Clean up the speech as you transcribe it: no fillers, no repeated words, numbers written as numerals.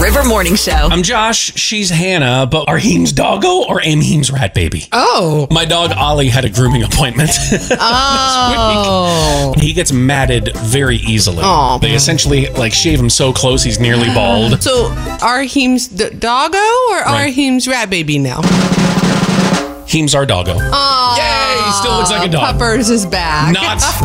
River Morning Show. I'm Josh. She's Hannah, but are Heem's doggo or am Heem's rat baby? Oh. My dog Ollie had a grooming appointment this week. He gets matted very easily. Oh. They essentially shave him so close he's nearly bald. So are Heem's doggo or are Heem's rat baby now? Heem's our doggo. Oh. Yay! He still looks like a dog. Puppers is back. Not